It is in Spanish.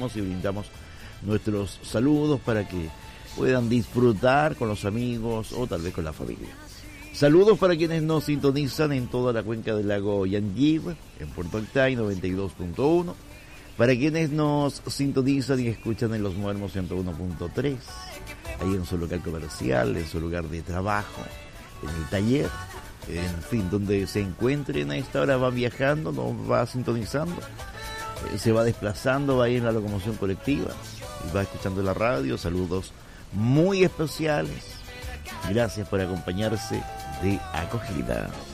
saludamos y brindamos nuestros saludos para que puedan disfrutar con los amigos o tal vez con la familia. Saludos para quienes nos sintonizan en toda la cuenca del lago Yanguib, en Puerto Octay 92.1. Para quienes nos sintonizan y escuchan en Los Muermos 101.3, ahí en su local comercial, en su lugar de trabajo, en el taller, en fin, donde se encuentren a esta hora, va viajando, nos va sintonizando, se va desplazando, va ahí en la locomoción colectiva y va escuchando la radio. Saludos muy especiales. Gracias por acompañarse de acogida.